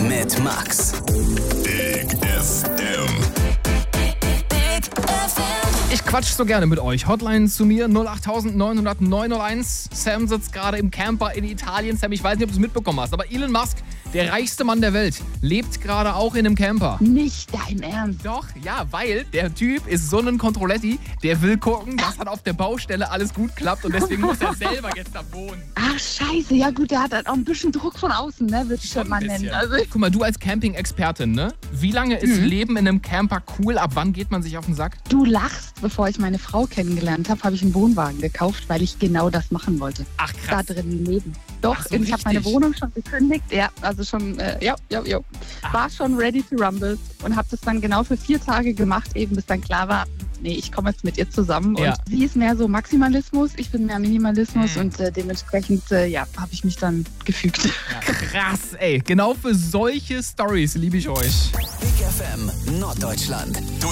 mit Max. Big FM. Ich quatsch so gerne mit euch. Hotline zu mir 08900 901. Sam sitzt gerade im Camper in Italien. Sam, ich weiß nicht, ob du es mitbekommen hast, aber Elon Musk, der reichste Mann der Welt, lebt gerade auch in einem Camper. Nicht dein Ernst. Doch, ja, weil der Typ ist so ein Controletti, der will gucken, dass halt auf der Baustelle alles gut klappt und deswegen muss er selber jetzt da wohnen. Ach, scheiße. Ja gut, der hat halt auch ein bisschen Druck von außen, ne? Würde ich schon mal nennen. Also, Guck mal, du als Camping-Expertin, ne? Wie lange ist Leben in einem Camper cool? Ab wann geht man sich auf den Sack? du lachst. Bevor ich meine Frau kennengelernt habe, habe ich einen Wohnwagen gekauft, weil ich genau das machen wollte. Ach, Da krass. drin leben. Doch, Ach so, ich habe meine richtig. Wohnung schon gekündigt. Ja, also schon, war schon ready to rumble und habe das dann genau für 4 Tage gemacht, eben bis dann klar war, nee, ich komme jetzt mit ihr zusammen. Ja. Und sie ist mehr so Maximalismus, ich bin mehr Minimalismus und dementsprechend, habe ich mich dann gefügt. Ja, krass, ey. Genau für solche Stories liebe ich euch. Big FM Norddeutschland. Du